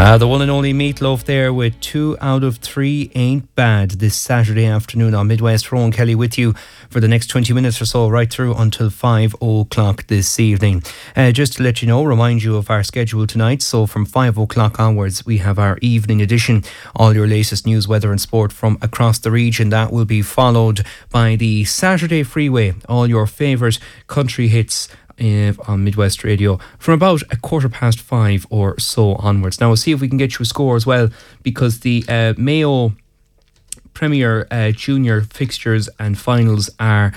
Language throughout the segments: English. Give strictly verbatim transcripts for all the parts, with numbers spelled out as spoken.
Uh, the one and only Meatloaf there with two out of three ain't bad this Saturday afternoon on Midwest. Rowan Kelly with you for the next twenty minutes or so, right through until five o'clock this evening. Uh, just to let you know, remind you of our schedule tonight. So from five o'clock onwards, we have our evening edition. All your latest news, weather and sport from across the region. That will be followed by the Saturday Freeway. All your favourite country hits Uh, on Midwest Radio from about a quarter past five or so onwards. Now we'll see if we can get you a score as well, because the uh, Mayo Premier uh, Junior fixtures and finals are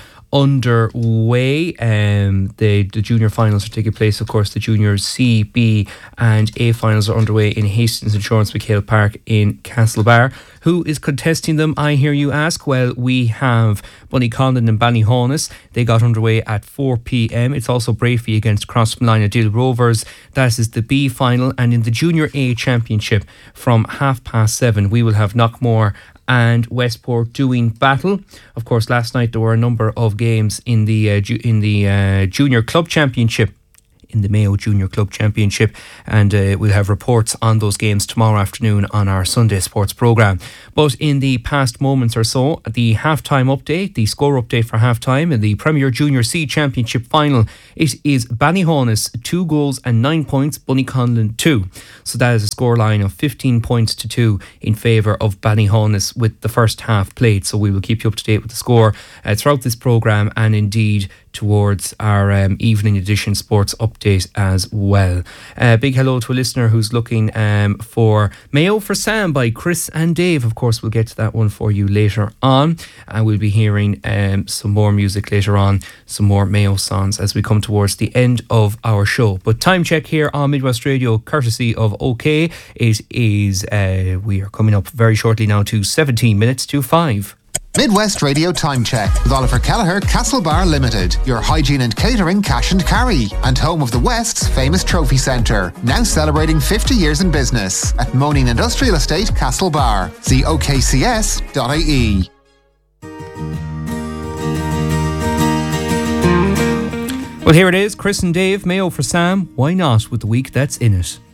underway. Um, the, the junior finals are taking place, of course. The junior C, B and A finals are underway in Hastings Insurance McHale Park in Castlebar. Who is contesting them, I hear you ask? Well, we have Bunnyconlon and Ballyhaunis. They got underway at four p.m. It's also Brafey against Crossmolina Dill Rovers. That is the B final. And in the Junior A Championship from half past seven, we will have Knockmore and Westport doing battle. Of course, last night there were a number of games in the uh, ju- in the uh, Junior Club Championship. In the Mayo Junior Club Championship, and uh, we'll have reports on those games tomorrow afternoon on our Sunday Sports programme. But in the past moments or so, the halftime update, the score update for halftime in the Premier Junior C Championship final, it is Ballyhaunis two goals and nine points, Bunnyconlon two. So that is a scoreline of fifteen points to two in favour of Ballyhaunis with the first half played. So we will keep you up to date with the score uh, throughout this programme, and indeed towards our um, evening edition sports update as well. A uh, big hello to a listener who's looking um, for Mayo for Sam by Chris and Dave. Of course, we'll get to that one for you later on, and we'll be hearing um, some more music later on, some more Mayo songs as we come towards the end of our show. But time check here on Midwest Radio, courtesy of OK. It is, uh, we are coming up very shortly now to seventeen minutes to five. Midwest Radio Time Check with Oliver Kelleher, Castlebar Limited, your hygiene and catering cash and carry, and home of the West's famous trophy centre, now celebrating fifty years in business at Moaning Industrial Estate, Castlebar. See O K C S dot I E. Well, here it is, Chris and Dave, Mayo for Sam. Why not with the week that's in it?